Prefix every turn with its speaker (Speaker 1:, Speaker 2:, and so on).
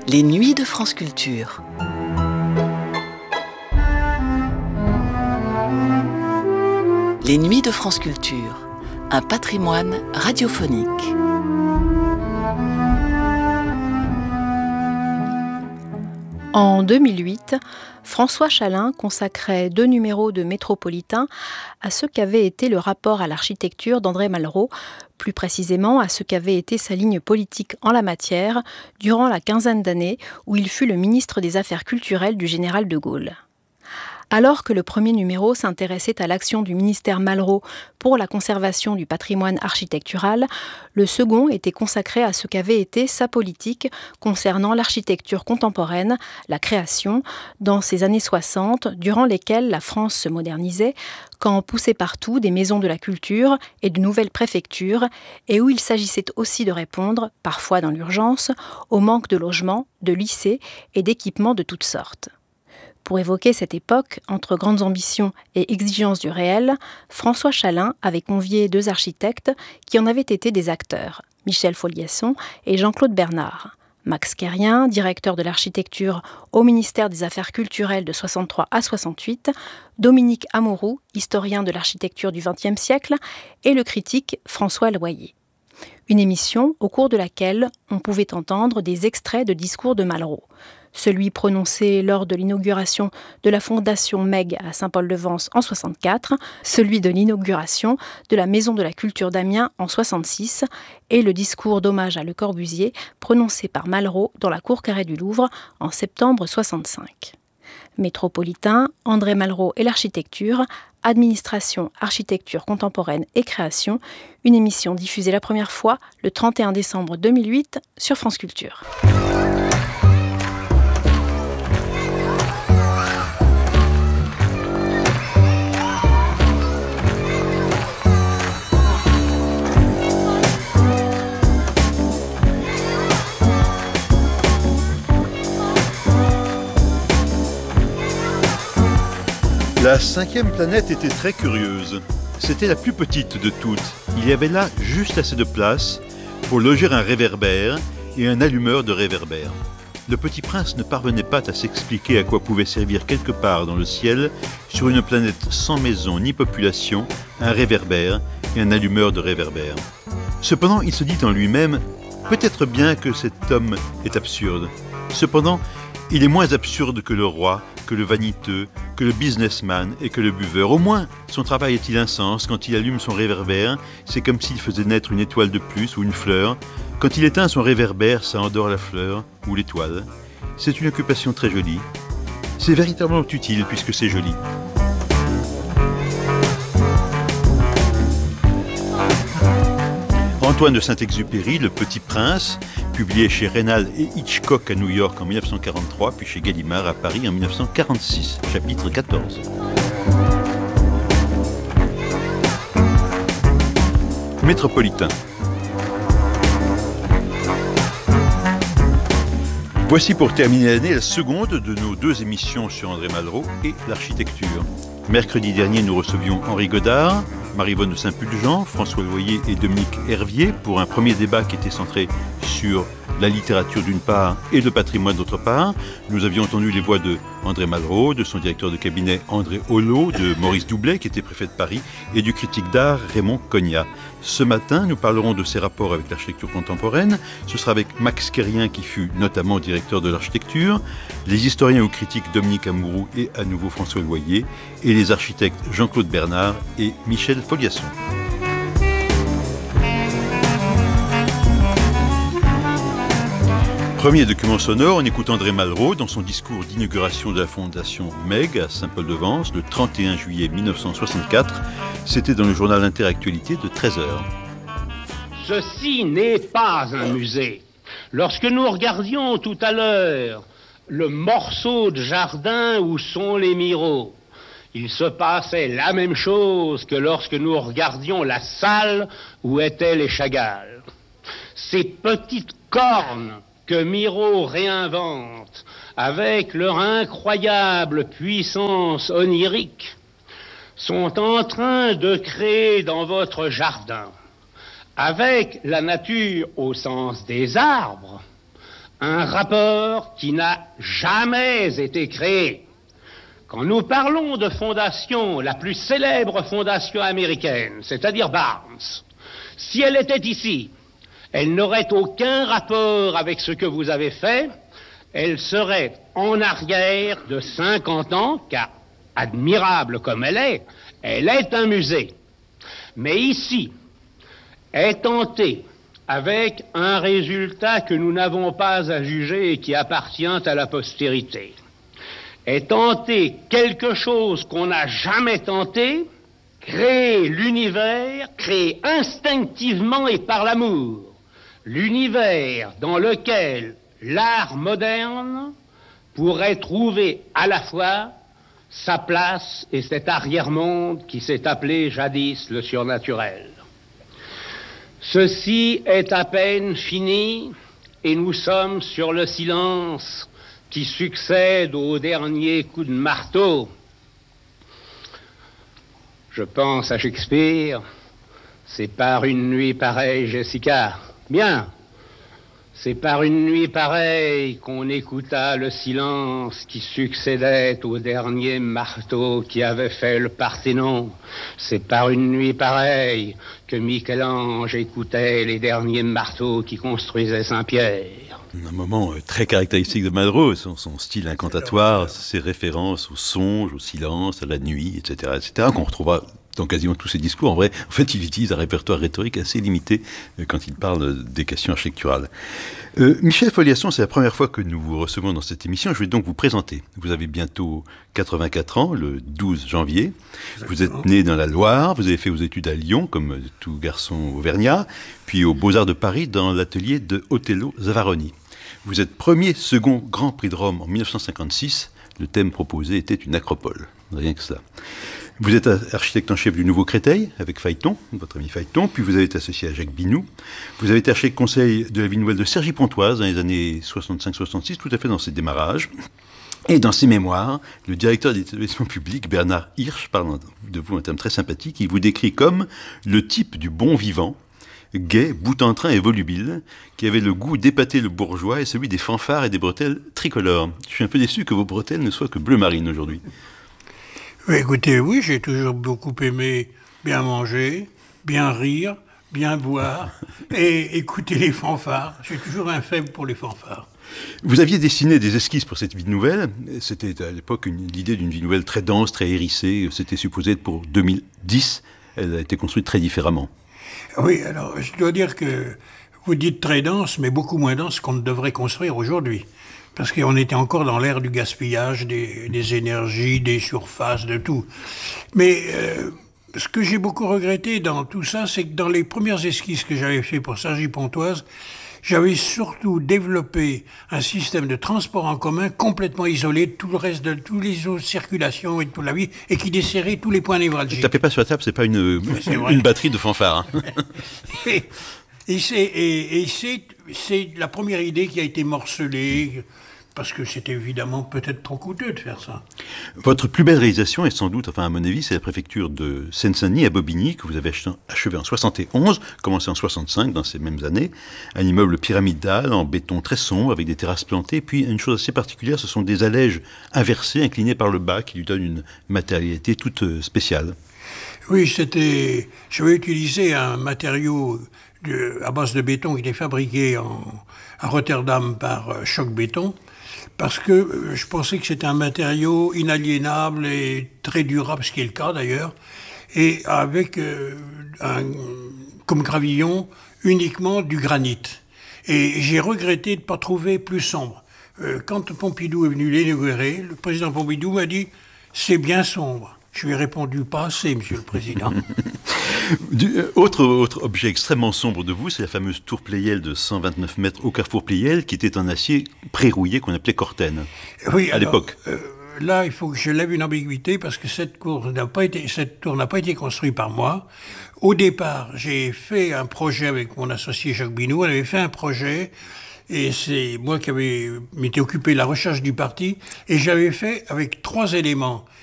Speaker 1: Les nuits de France Culture. Les nuits de France Culture, un patrimoine radiophonique.
Speaker 2: En 2008, François Chalin consacrait 2 numéros de Métropolitain à ce qu'avait été le rapport à l'architecture d'André Malraux, plus précisément à ce qu'avait été sa ligne politique en la matière durant la quinzaine d'années où il fut le ministre des Affaires culturelles du général de Gaulle. Alors que le premier numéro s'intéressait à l'action du ministère Malraux pour la conservation du patrimoine architectural, le second était consacré à ce qu'avait été sa politique concernant l'architecture contemporaine, la création, dans ces années 60, durant lesquelles la France se modernisait, quand poussaient partout des maisons de la culture et de nouvelles préfectures, et où il s'agissait aussi de répondre, parfois dans l'urgence, au manque de logements, de lycées et d'équipements de toutes sortes. Pour évoquer cette époque, entre grandes ambitions et exigences du réel, François Chalin avait convié 2 architectes qui en avaient été des acteurs, Michel Foliesson et Jean-Claude Bernard. Max Kérien, directeur de l'architecture au ministère des Affaires culturelles de 63 à 68, Dominique Amouroux, historien de l'architecture du XXe siècle, et le critique François Loyer. Une émission au cours de laquelle on pouvait entendre des extraits de discours de Malraux. Celui prononcé lors de l'inauguration de la fondation Meg à Saint-Paul-de-Vence en 64, celui de l'inauguration de la Maison de la Culture d'Amiens en 66 et le discours d'hommage à Le Corbusier prononcé par Malraux dans la cour carrée du Louvre en septembre 65. Métropolitain, André Malraux et l'architecture, administration, architecture contemporaine et création, une émission diffusée la première fois le 31 décembre 2008 sur France Culture.
Speaker 3: La 5e planète était très curieuse. C'était la plus petite de toutes. Il y avait là juste assez de place pour loger un réverbère et un allumeur de réverbère. Le petit prince ne parvenait pas à s'expliquer à quoi pouvait servir quelque part dans le ciel, sur une planète sans maison ni population, un réverbère et un allumeur de réverbère. Cependant, il se dit en lui-même, peut-être bien que cet homme est absurde. Cependant, il est moins absurde que le roi, que le vaniteux, que le businessman et que le buveur. Au moins, son travail est-il un sens. Quand il allume son réverbère, c'est comme s'il faisait naître une étoile de plus ou une fleur. Quand il éteint son réverbère, ça endort la fleur ou l'étoile. C'est une occupation très jolie. C'est véritablement utile puisque c'est joli. Antoine de Saint-Exupéry, Le Petit Prince, publié chez Reynal et Hitchcock à New York en 1943, puis chez Gallimard à Paris en 1946, chapitre 14. Métropolitain. Voici pour terminer l'année la seconde de nos 2 émissions sur André Malraux et l'architecture. Mercredi dernier, nous recevions Henri Godard, Marie-Vonne de Saint-Pulgent, François Loyer et Dominique Hervier pour un premier débat qui était centré sur la littérature d'une part et le patrimoine d'autre part. Nous avions entendu les voix de André Malraux, de son directeur de cabinet André Holot, de Maurice Doublet qui était préfet de Paris et du critique d'art Raymond Cognat. Ce matin, nous parlerons de ses rapports avec l'architecture contemporaine. Ce sera avec Max Kérien qui fut notamment directeur de l'architecture, les historiens ou critiques Dominique Amouroux et à nouveau François Loyer et les architectes Jean-Claude Bernard et Michel Foliesson. Premier document sonore, on écoute André Malraux dans son discours d'inauguration de la fondation Meg à Saint-Paul-de-Vence le 31 juillet 1964. C'était dans le journal Interactualité de 13h.
Speaker 4: Ceci n'est pas un musée. Lorsque nous regardions tout à l'heure le morceau de jardin où sont les Miro, il se passait la même chose que lorsque nous regardions la salle où étaient les Chagall. Ces petites cornes que Miro réinvente avec leur incroyable puissance onirique sont en train de créer dans votre jardin, avec la nature au sens des arbres, un rapport qui n'a jamais été créé. Quand nous parlons de fondation, la plus célèbre fondation américaine, c'est-à-dire Barnes, si elle était ici, elle n'aurait aucun rapport avec ce que vous avez fait, elle serait en arrière de 50 ans, car admirable comme elle est un musée. Mais ici, est tenté, avec un résultat que nous n'avons pas à juger et qui appartient à la postérité, est tenté quelque chose qu'on n'a jamais tenté, créer l'univers, créer instinctivement et par l'amour, l'univers dans lequel l'art moderne pourrait trouver à la fois sa place et cet arrière-monde qui s'est appelé jadis le surnaturel. Ceci est à peine fini et nous sommes sur le silence qui succède au dernier coup de marteau. Je pense à Shakespeare, c'est par une nuit pareille, Jessica. Bien, c'est par une nuit pareille qu'on écouta le silence qui succédait au dernier marteau qui avait fait le Parthénon. C'est par une nuit pareille que Michel-Ange écoutait les derniers marteaux qui construisaient Saint-Pierre.
Speaker 3: Un moment très caractéristique de Malraux, son style incantatoire, ses références au songe, au silence, à la nuit, etc., qu'on retrouvera dans quasiment tous ses discours. En fait, il utilise un répertoire rhétorique assez limité quand il parle des questions architecturales. Michel Foliasson, c'est la première fois que nous vous recevons dans cette émission. Je vais donc vous présenter. Vous avez bientôt 84 ans, le 12 janvier. Exactement. Vous êtes né dans la Loire, vous avez fait vos études à Lyon, comme tout garçon auvergnat, puis aux Beaux-Arts de Paris, dans l'atelier de Otello Zavaroni. Vous êtes premier, second Grand Prix de Rome en 1956. Le thème proposé était une acropole. Rien que cela. Vous êtes architecte en chef du Nouveau Créteil, avec Phaéton, votre ami Phaéton, puis vous avez été associé à Jacques Binoux. Vous avez été architecte conseil de la ville nouvelle de Cergy-Pontoise dans les années 65-66, tout à fait dans ses démarrages. Et dans ses mémoires, le directeur des établissements publics, Bernard Hirsch, parle de vous un terme très sympathique, il vous décrit comme le type du bon vivant, gai, boute-en-train et volubile, qui avait le goût d'épater le bourgeois et celui des fanfares et des bretelles tricolores. Je suis un peu déçu que vos bretelles ne soient que bleu marine aujourd'hui.
Speaker 5: Écoutez, oui, j'ai toujours beaucoup aimé bien manger, bien rire, bien boire et écouter les fanfares. J'ai toujours un faible pour les fanfares.
Speaker 3: Vous aviez dessiné des esquisses pour cette ville nouvelle. C'était à l'époque l'idée d'une ville nouvelle très dense, très hérissée. C'était supposé être pour 2010. Elle a été construite très différemment.
Speaker 5: Oui, alors je dois dire que vous dites très dense, mais beaucoup moins dense qu'on ne devrait construire aujourd'hui. Parce qu'on était encore dans l'ère du gaspillage, des énergies, des surfaces, de tout. Mais ce que j'ai beaucoup regretté dans tout ça, c'est que dans les premières esquisses que j'avais fait pour Cergy-Pontoise, j'avais surtout développé un système de transport en commun complètement isolé de tout le reste, de toutes les autres circulations et de toute la vie, et qui desserrait tous les points névralgiques.
Speaker 3: Ne tapez pas sur la table, c'est pas une batterie de fanfare. Hein.
Speaker 5: Et c'est la première idée qui a été morcelée, parce que c'était évidemment peut-être trop coûteux de faire ça.
Speaker 3: Votre plus belle réalisation est sans doute, à mon avis, c'est la préfecture de Seine-Saint-Denis à Bobigny, que vous avez achevé en 71, commencé en 65, dans ces mêmes années. Un immeuble pyramidal, en béton très sombre, avec des terrasses plantées. Puis, une chose assez particulière, ce sont des allèges inversées, inclinées par le bas, qui lui donnent une matérialité toute spéciale.
Speaker 5: Oui, j'avais utilisé un matériau à base de béton qui était fabriqué à Rotterdam par Choc Béton, parce que je pensais que c'était un matériau inaliénable et très durable, ce qui est le cas d'ailleurs, et avec comme gravillon uniquement du granit. Et j'ai regretté de ne pas trouver plus sombre. Quand Pompidou est venu l'inaugurer, le président Pompidou m'a dit « c'est bien sombre ». Je lui ai répondu « pas assez, monsieur le président ».
Speaker 3: Autre objet extrêmement sombre de vous, c'est la fameuse tour Pleyel de 129 mètres au carrefour Pleyel, qui était en acier pré-rouillé qu'on appelait Corten,
Speaker 5: oui,
Speaker 3: à l'époque.
Speaker 5: Là, il faut que je lève une ambiguïté, parce que cette tour n'a pas été construite par moi. Au départ, j'ai fait un projet avec mon associé Jacques Binoux, on avait fait un projet, et c'est moi qui m'étais occupé de la recherche du parti, et j'avais fait avec 3 éléments.